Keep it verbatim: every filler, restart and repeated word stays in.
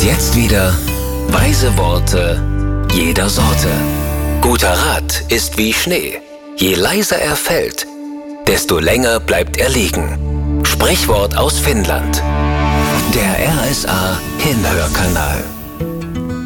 Und jetzt wieder weise Worte jeder Sorte. Guter Rat ist wie Schnee. Je leiser er fällt, desto länger bleibt er liegen. Sprichwort aus Finnland. Der R S A Hinhörkanal.